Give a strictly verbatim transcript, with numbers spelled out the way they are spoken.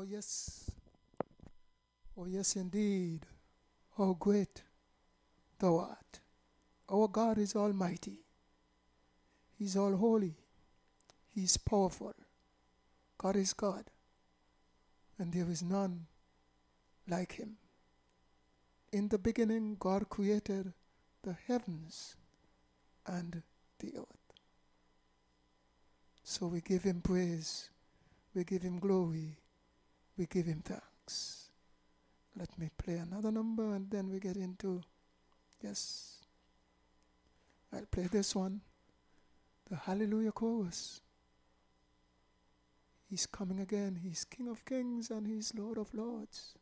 Oh, yes. Oh, yes, indeed. How great thou art. Our God is almighty. He's all holy. He's powerful. God is God. And there is none like him. In the beginning, God created the heavens and the earth. So we give him praise. We give him glory. We give him thanks. Let me play another number and then we get into, yes, I'll play this one, the Hallelujah Chorus. He's coming again. He's King of Kings and He's Lord of Lords.